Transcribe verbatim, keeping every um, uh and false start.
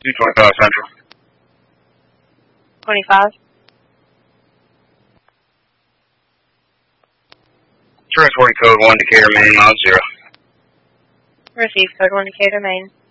two twenty-five Central. twenty-five. Transporting code one Decatur, Maine, miles zero. Receive code one Decatur, Maine.